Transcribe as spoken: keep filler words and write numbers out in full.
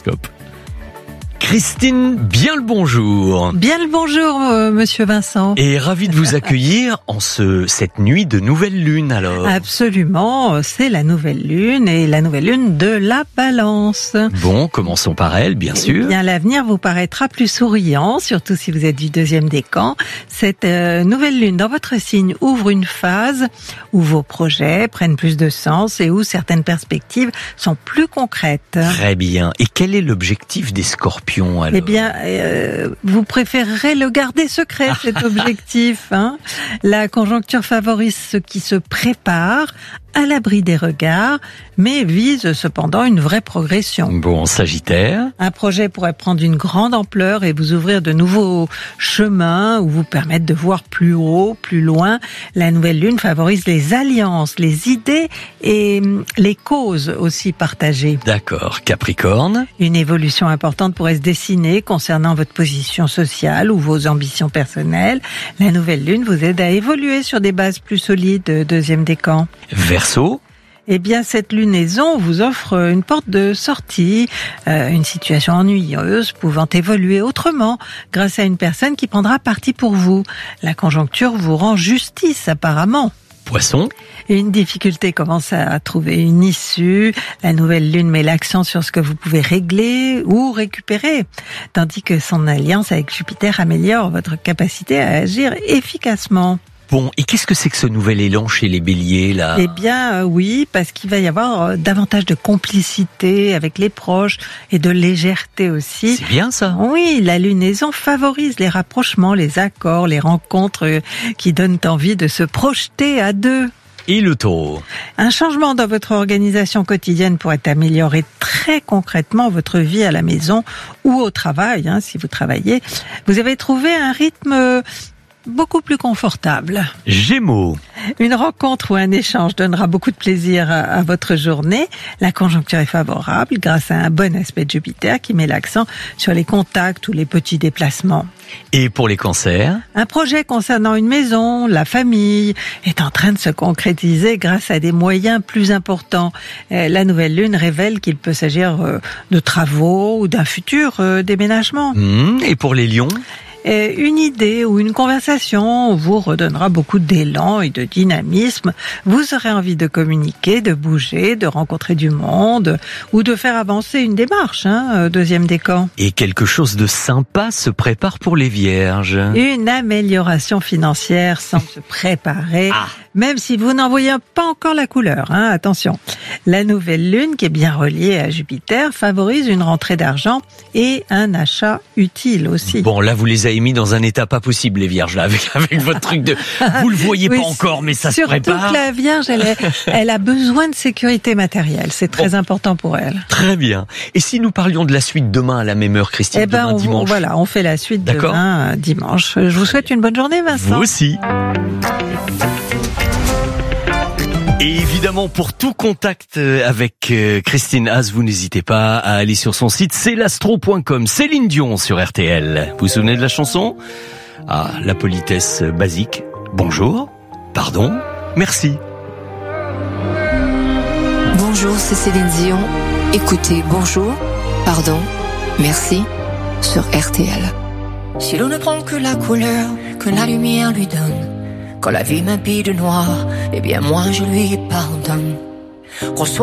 l'horoscope. Christine, bien le bonjour. Bien le bonjour, euh, monsieur Vincent. Et ravi de vous accueillir en ce, cette nuit de nouvelle lune alors. Absolument, c'est la nouvelle lune et la nouvelle lune de la Balance. Bon, commençons par elle, bien sûr. Eh bien, l'avenir vous paraîtra plus souriant, surtout si vous êtes du deuxième décan. Cette euh, nouvelle lune dans votre signe ouvre une phase où vos projets prennent plus de sens et où certaines perspectives sont plus concrètes. Très bien. Et quel est l'objectif des Scorpions alors ? Eh bien, euh, vous préférerez le garder secret, cet objectif. Hein. La conjoncture favorise ceux qui se préparent à l'abri des regards, mais vise cependant une vraie progression. Bon, Sagittaire. Un projet pourrait prendre une grande ampleur et vous ouvrir de nouveaux chemins ou vous permettre de voir plus haut, plus loin. La nouvelle lune favorise les alliances, les idées et les causes aussi partagées. D'accord. Capricorne. Une évolution importante pourrait se dessiner concernant votre position sociale ou vos ambitions personnelles. La nouvelle lune vous aide à évoluer sur des bases plus solides, deuxième décan. Verseau. Eh bien, cette lunaison vous offre une porte de sortie, euh, une situation ennuyeuse pouvant évoluer autrement grâce à une personne qui prendra parti pour vous. La conjoncture vous rend justice apparemment. Poisson. Une difficulté commence à trouver une issue. La nouvelle lune met l'accent sur ce que vous pouvez régler ou récupérer, tandis que son alliance avec Jupiter améliore votre capacité à agir efficacement. Bon, et qu'est-ce que c'est que ce nouvel élan chez les béliers, là ? Eh bien, euh, oui, parce qu'il va y avoir euh, davantage de complicité avec les proches et de légèreté aussi. C'est bien ça. Oui, la lunaison favorise les rapprochements, les accords, les rencontres euh, qui donnent envie de se projeter à deux. Et le Taureau. Un changement dans votre organisation quotidienne pourrait améliorer très concrètement votre vie à la maison ou au travail, hein, si vous travaillez. Vous avez trouvé un rythme beaucoup plus confortable. Gémeaux. Une rencontre ou un échange donnera beaucoup de plaisir à, à votre journée. La conjoncture est favorable grâce à un bon aspect de Jupiter qui met l'accent sur les contacts ou les petits déplacements. Et pour les cancers ? Un projet concernant une maison, la famille, est en train de se concrétiser grâce à des moyens plus importants. La nouvelle lune révèle qu'il peut s'agir de travaux ou d'un futur déménagement. Mmh, et pour les lions ? Une idée ou une conversation vous redonnera beaucoup d'élan et de dynamisme. Vous aurez envie de communiquer, de bouger, de rencontrer du monde ou de faire avancer une démarche, hein, deuxième décan. Et quelque chose de sympa se prépare pour les vierges. Une amélioration financière semble se préparer, ah. même si vous n'en voyez pas encore la couleur, hein, attention. La nouvelle lune, qui est bien reliée à Jupiter, favorise une rentrée d'argent et un achat utile aussi. Bon, là, vous les avez mis dans un état pas possible, les vierges, là, avec, avec votre truc de... Vous le voyez oui, pas encore, mais ça se prépare. Surtout que la vierge, elle, est, elle a besoin de sécurité matérielle. C'est très bon. important pour elle. Très bien. Et si nous parlions de la suite demain à la même heure, Christine, eh ben, demain on, dimanche? Voilà, on fait la suite D'accord. demain euh, dimanche. Je vous souhaite une bonne journée, Vincent. Vous aussi. Et évidemment, pour tout contact avec Christine Haas, vous n'hésitez pas à aller sur son site, c'est l'astro point com. Céline Dion sur R T L. Vous vous souvenez de la chanson ? Ah, la politesse basique. Bonjour, pardon, merci. Bonjour, c'est Céline Dion. Écoutez, bonjour, pardon, merci sur R T L. Si l'on ne prend que la couleur que la lumière lui donne, quand la vie m'habille de noir, eh bien moi je lui pardonne. Reçois